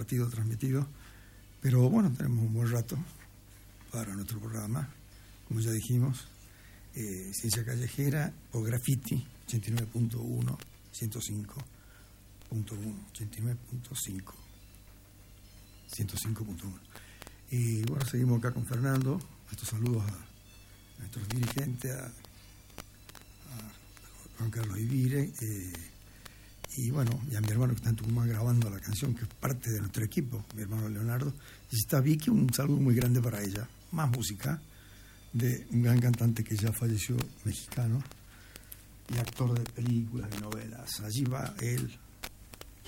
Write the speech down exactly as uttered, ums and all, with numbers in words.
partido transmitido. Pero bueno, tenemos un buen rato para nuestro programa, como ya dijimos, eh, Ciencia Callejera o Graffiti, ochenta y nueve punto uno, ciento cinco punto uno, ochenta y nueve punto cinco, ciento cinco punto uno. Y bueno, seguimos acá con Fernando. Estos saludos a nuestros dirigentes, a, a Juan Carlos Ivire, eh, y bueno, y a mi hermano que está en Tucumán grabando la canción, que es parte de nuestro equipo, mi hermano Leonardo. Y está Vicky, un saludo muy grande para ella. Más música de un gran cantante que ya falleció, mexicano, y actor de películas, de novelas. Allí va él